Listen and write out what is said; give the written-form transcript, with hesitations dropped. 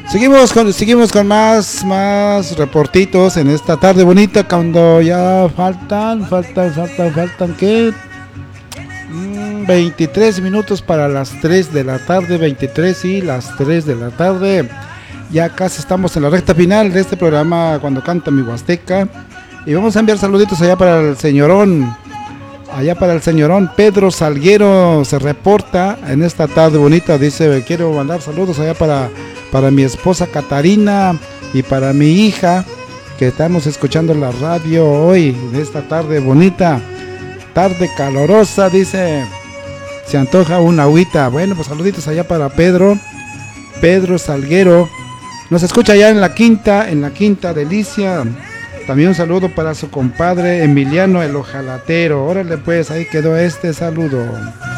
Seguimos con más reportitos en esta tarde bonita, cuando ya faltan, ¿qué? 23 minutos para las 3 de la tarde, 23 y las 3 de la tarde. Ya casi estamos en la recta final de este programa Cuando Canta Mi Huasteca. Y vamos a enviar saluditos allá para el señorón Pedro Salguero. Se reporta en esta tarde bonita, dice: quiero mandar saludos allá para mi esposa Catarina y para mi hija, que estamos escuchando la radio hoy, en esta tarde bonita, tarde calorosa, dice, se antoja una agüita. Bueno, pues saluditos allá para Pedro Salguero, nos escucha allá en la quinta delicia. También un saludo para su compadre Emiliano el Ojalatero. Órale pues, ahí quedó este saludo.